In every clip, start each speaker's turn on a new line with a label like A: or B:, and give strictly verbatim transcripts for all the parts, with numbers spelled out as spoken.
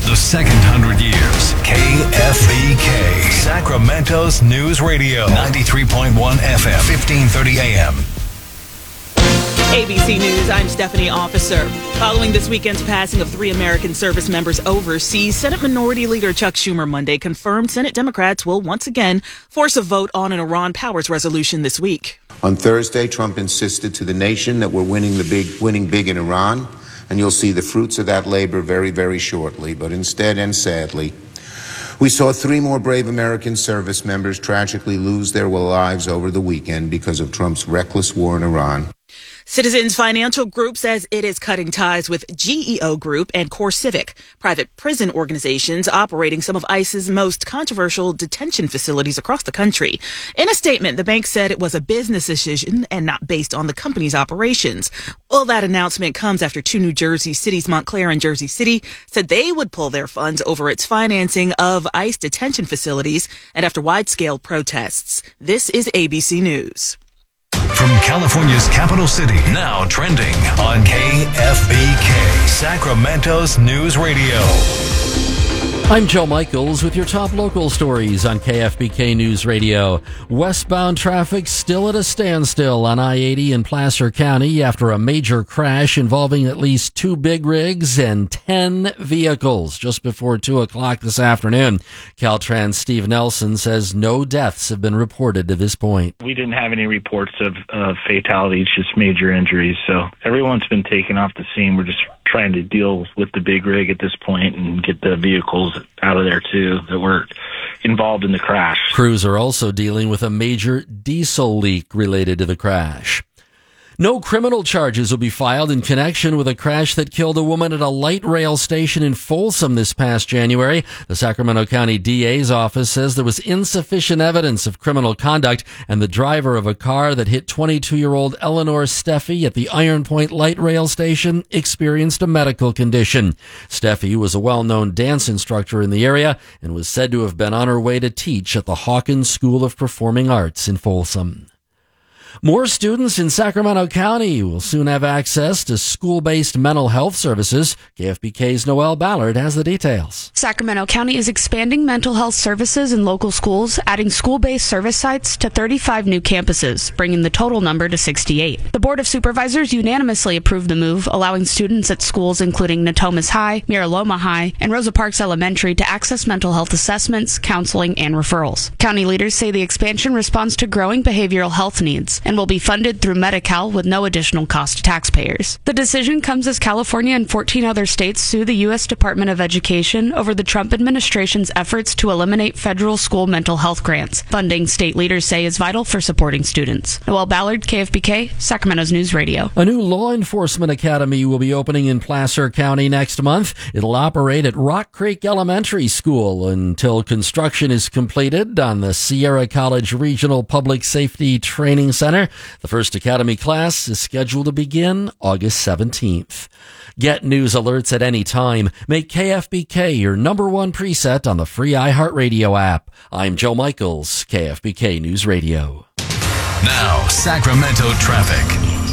A: the second hundred years. K F B K, Sacramento's News Radio, ninety-three point one F M, fifteen thirty A M.
B: A B C News, I'm Stephanie Officer. Following this weekend's passing of three American service members overseas, Senate Minority Leader Chuck Schumer Monday confirmed Senate Democrats will once again force a vote on an Iran powers resolution this week.
C: On Thursday, Trump insisted to the nation that we're winning the big, winning big in Iran, and you'll see the fruits of that labor very, very shortly. But instead and sadly, we saw three more brave American service members tragically lose their lives over the weekend because of Trump's reckless war in Iran.
B: Citizens Financial Group says it is cutting ties with G E O Group and CoreCivic, private prison organizations operating some of ICE's most controversial detention facilities across the country. In a statement, the bank said it was a business decision and not based on the company's operations. Well, that announcement comes after two New Jersey cities, Montclair and Jersey City, said they would pull their funds over its financing of ICE detention facilities and after wide-scale protests. This is A B C News.
A: From California's capital city, now trending on K F B K, Sacramento's News Radio.
D: I'm Joe Michaels with your top local stories on K F B K News Radio. Westbound traffic still at a standstill on I eighty in Placer County after a major crash involving at least two big rigs and ten vehicles just before two o'clock this afternoon. Caltrans Steve Nelson says no deaths have been reported to this point.
E: We didn't have any reports of uh, fatalities, just major injuries. So everyone's been taken off the scene. We're just trying to deal with the big rig at this point and get the vehicles out of there too that were involved in the crash.
D: Crews are also dealing with a major diesel leak related to the crash. No criminal charges will be filed in connection with a crash that killed a woman at a light rail station in Folsom this past January. The Sacramento County D A's office says there was insufficient evidence of criminal conduct, and the driver of a car that hit twenty-two-year-old Eleanor Steffi at the Iron Point Light Rail Station experienced a medical condition. Steffi was a well-known dance instructor in the area and was said to have been on her way to teach at the Hawkins School of Performing Arts in Folsom. More students in Sacramento County will soon have access to school-based mental health services. K F B K's Noelle Ballard has the details.
F: Sacramento County is expanding mental health services in local schools, adding school-based service sites to thirty-five new campuses, bringing the total number to sixty-eight. The Board of Supervisors unanimously approved the move, allowing students at schools including Natomas High, Mira Loma High, and Rosa Parks Elementary to access mental health assessments, counseling, and referrals. County leaders say the expansion responds to growing behavioral health needs and will be funded through Medi-Cal with no additional cost to taxpayers. The decision comes as California and fourteen other states sue the U S Department of Education over the Trump administration's efforts to eliminate federal school mental health grants. Funding, state leaders say, is vital for supporting students. Noelle Ballard, K F B K, Sacramento's News Radio.
D: A new law enforcement academy will be opening in Placer County next month. It'll operate at Rock Creek Elementary School until construction is completed on the Sierra College Regional Public Safety Training Center. The first academy class is scheduled to begin August seventeenth. Get news alerts at any time. Make K F B K your number one preset on the free iHeartRadio app. I'm Joe Michaels, K F B K News Radio.
A: Now, Sacramento traffic.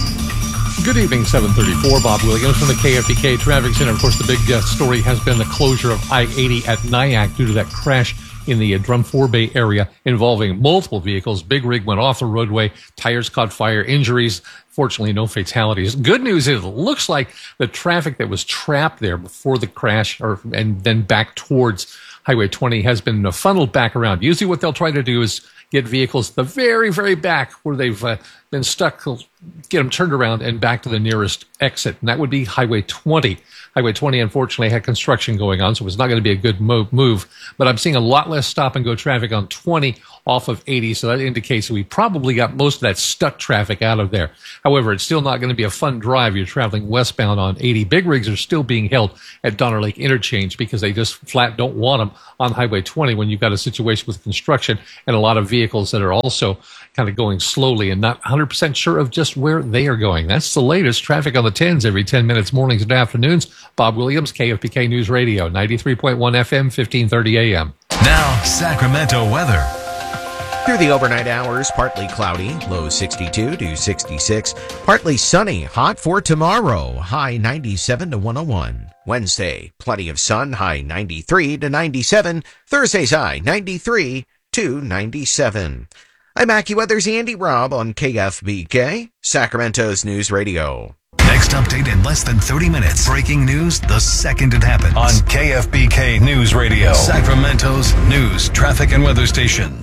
G: Good evening, seven thirty-four. Bob Williams from the K F B K Traffic Center. Of course, the big uh, story has been the closure of I eighty at Nyack due to that crash in the uh, Drum Four Bay area involving multiple vehicles. Big rig went off the roadway. Tires caught fire. Injuries. Fortunately, no fatalities. Good news is it looks like the traffic that was trapped there before the crash or and then back towards Highway twenty has been uh, funneled back around. Usually what they'll try to do is get vehicles to the very, very back where they've uh, been stuck, get them turned around and back to the nearest exit. And that would be Highway twenty. Highway twenty, unfortunately, had construction going on, so it's not going to be a good move. But I'm seeing a lot less stop-and-go traffic on twenty off of eighty, so that indicates that we probably got most of that stuck traffic out of there. However, it's still not going to be a fun drive. You're traveling westbound on eighty. Big rigs are still being held at Donner Lake Interchange because they just flat don't want them on Highway twenty when you've got a situation with construction and a lot of vehicles that are also kind of going slowly and not one hundred percent sure of just where they are going. That's the latest traffic on the tens every ten minutes, mornings and afternoons. Bob Williams, K F B K News Radio, ninety-three point one F M, fifteen thirty A M.
A: Now, Sacramento weather.
H: Through the overnight hours, partly cloudy, low sixty-two to sixty-six. Partly sunny, hot for tomorrow, high ninety-seven to one oh one. Wednesday, plenty of sun, high ninety-three to ninety-seven. Thursday's high ninety-three to ninety-seven. I'm AccuWeather's Andy Robb on K F B K, Sacramento's News Radio.
A: Next update in less than thirty minutes. Breaking news the second it happens. On K F B K News Radio, Sacramento's news, traffic, and weather station.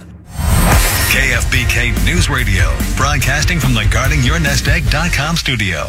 A: K F B K News Radio, broadcasting from the guarding your nest egg dot com studio.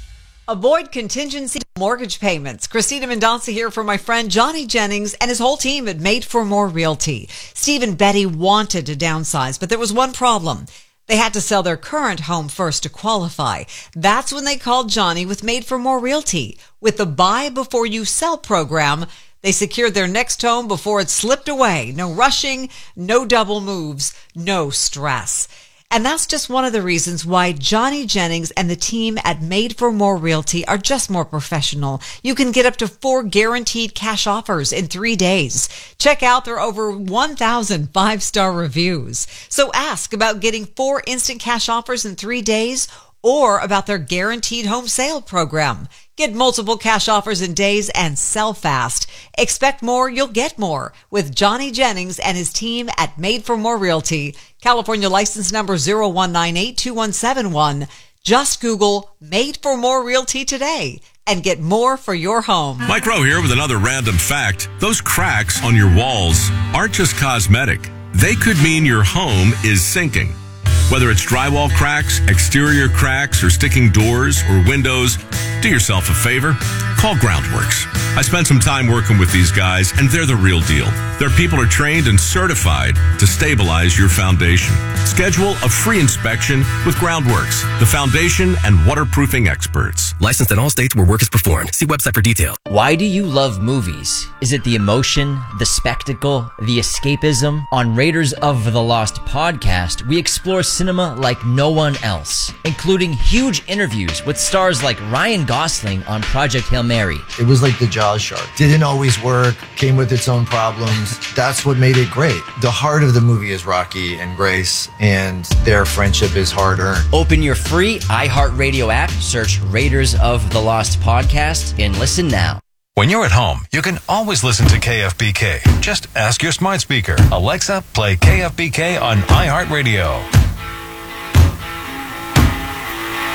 I: Avoid contingency mortgage payments. Christina Mendonca here for my friend Johnny Jennings and his whole team at Made for More Realty. Steve and Betty wanted to downsize, but there was one problem. They had to sell their current home first to qualify. That's when they called Johnny with Made for More Realty. With the Buy Before You Sell program, they secured their next home before it slipped away. No rushing, no double moves, no stress. And that's just one of the reasons why Johnny Jennings and the team at Made for More Realty are just more professional. You can get up to four guaranteed cash offers in three days. Check out their over one thousand five-star reviews. So ask about getting four instant cash offers in three days or about their guaranteed home sale program. Get multiple cash offers in days and sell fast. Expect more, you'll get more with Johnny Jennings and his team at Made for More Realty. California license number zero one nine eight two one seven one. Just Google Made for More Realty today and get more for your home.
J: Mike Rowe here with another random fact. Those cracks on your walls aren't just cosmetic. They could mean your home is sinking. Whether it's drywall cracks, exterior cracks, or sticking doors or windows, do yourself a favor. Call Groundworks. I spent some time working with these guys, and they're the real deal. Their people are trained and certified to stabilize your foundation. Schedule a free inspection with Groundworks, the foundation and waterproofing experts.
K: Licensed in all states where work is performed. See website for details. Why do you love movies? Is it the emotion, the spectacle, the escapism? On Raiders of the Lost podcast, we explore cinema like no one else, including huge interviews with stars like Ryan Gosling on Project Hail Mary.
L: It was like the Jaws shark. Didn't always work, came with its own problems. That's what made it great. The heart of the movie is Rocky and Grace, and their friendship is hard-earned.
K: Open your free iHeartRadio app, search Raiders of the Lost podcast, and listen now.
A: When you're at home, you can always listen to K F B K. Just ask your smart speaker, Alexa, play K F B K on iHeartRadio.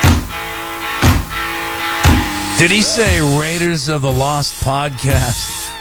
M: Did he say Raiders of the Lost podcast?